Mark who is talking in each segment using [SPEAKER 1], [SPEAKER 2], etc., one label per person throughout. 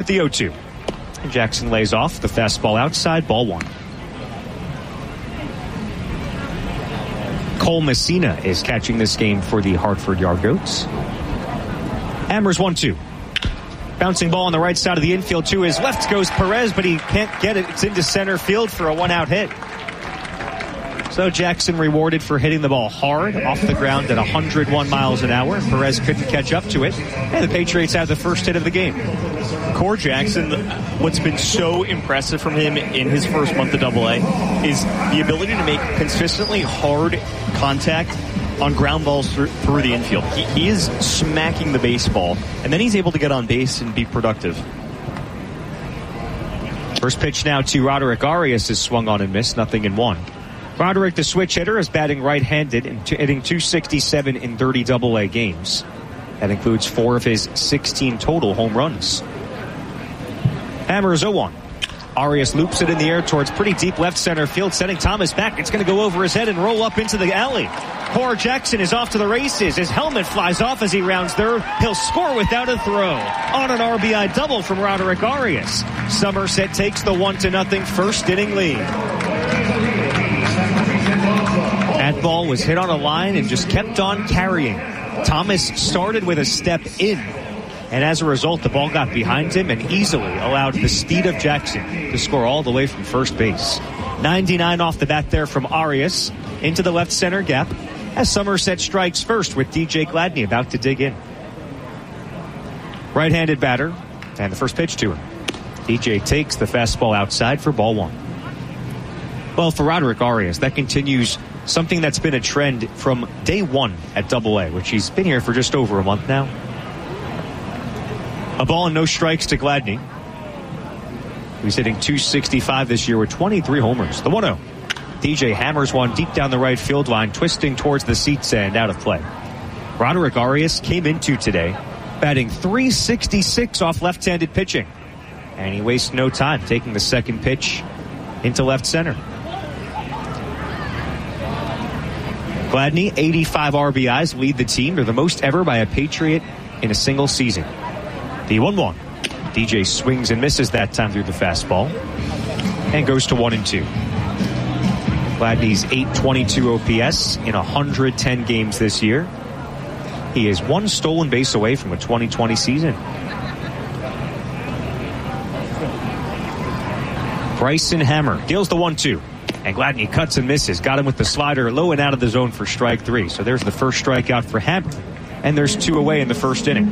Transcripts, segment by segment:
[SPEAKER 1] with the 0-2. And Jackson lays off the fastball outside, ball one. Cole Messina is catching this game for the Hartford Yard Goats. Hammers 1-2. Bouncing ball on the right side of the infield to his left goes Perez, but he can't get it. It's into center field for a one-out hit. So Jackson rewarded for hitting the ball hard off the ground at 101 miles an hour. Perez couldn't catch up to it, and the Patriots have the first hit of the game.
[SPEAKER 2] Core Jackson, what's been so impressive from him in his first month of AA is the ability to make consistently hard contact on ground balls through the infield. He is smacking the baseball, and then he's able to get on base and be productive.
[SPEAKER 1] First pitch now to Roderick Arias is swung on and missed, 0-1. Roderick, the switch hitter, is batting right-handed and hitting .267 in 30 AA games. That includes 4 of his 16 total home runs. Hammers 0-1. Arias loops it in the air towards pretty deep left center field, sending Thomas back. It's going to go over his head and roll up into the alley. Core Jackson is off to the races. His helmet flies off as he rounds third. He'll score without a throw on an RBI double from Roderick Arias. Somerset takes the 1-0 first inning lead. That ball was hit on a line and just kept on carrying. Thomas started with a step in, and as a result, the ball got behind him and easily allowed the speed of Jackson to score all the way from first base. 99 off the bat there from Arias into the left center gap as Somerset strikes first with DJ Gladney about to dig in. Right-handed batter, and the first pitch to him. DJ takes the fastball outside for ball one. Well, for Roderick Arias, that continues something that's been a trend from day one at AA, which he's been here for just over a month now. A ball and no strikes to Gladney. He's hitting .265 this year with 23 homers. The 1-0. DJ hammers one deep down the right field line, twisting towards the seats and out of play. Roderick Arias came into today batting .366 off left-handed pitching. And he wastes no time taking the second pitch into left center. Gladney, 85 RBIs, lead the team. They're the most ever by a Patriot in a single season. The 1-1. DJ swings and misses that time through the fastball and goes to 1-2. Gladney's .822 OPS in 110 games this year. He is one stolen base away from a 2020 season. Bryson Hammer deals the 1-2. And Gladney cuts and misses. Got him with the slider low and out of the zone for strike three. So there's the first strikeout for Hammer. And there's 2 away in the first inning.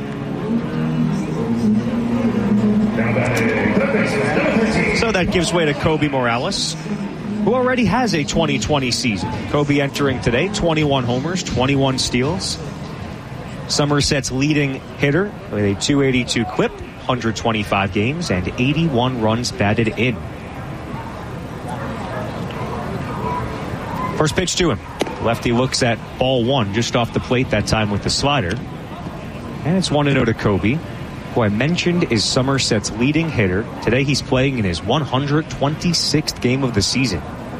[SPEAKER 1] So that gives way to Kobe Morales, who already has a 2020 season. Kobe entering today, 21 homers, 21 steals. Somerset's leading hitter with a .282 clip, 125 games, and 81 runs batted in. First pitch to him. Lefty looks at ball one just off the plate that time with the slider. And it's 1-0 to Kobe, who I mentioned is Somerset's leading hitter. Today he's playing in his 126th game of the season.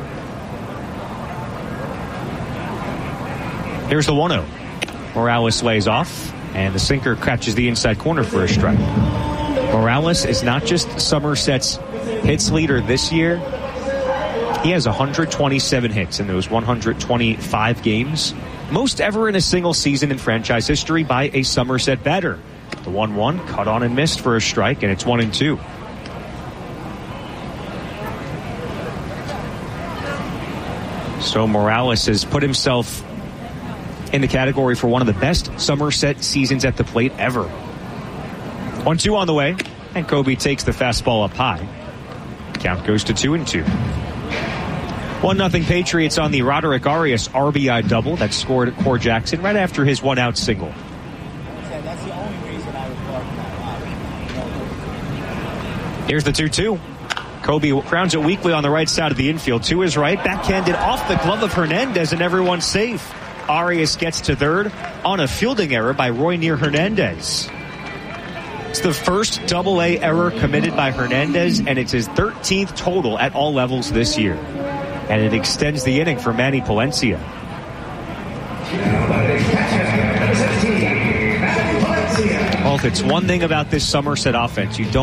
[SPEAKER 1] Here's the 1-0. Morales lays off, and the sinker catches the inside corner for a strike. Morales is not just Somerset's hits leader this year. He has 127 hits in those 125 games. Most ever in a single season in franchise history by a Somerset batter. The 1-1 cut on and missed for a strike, and it's 1-2. So Morales has put himself in the category for one of the best Somerset seasons at the plate ever. 1-2 on the way, and Kobe takes the fastball up high. Count goes to 2-2. 1-0 Patriots on the Roderick Arias RBI double that scored at Core Jackson right after his one-out single.
[SPEAKER 3] That's the only reason I would park.
[SPEAKER 1] Here's the 2-2. Kobe grounds it weakly on the right side of the infield. To his right, backhanded off the glove of Hernandez, and everyone's safe. Arias gets to third on a fielding error by Roynier Hernandez. It's the first AA error committed by Hernandez, and it's his 13th total at all levels this year. And it extends the inning for Manny Palencia. Well, if it's one thing about this Somerset offense, you don't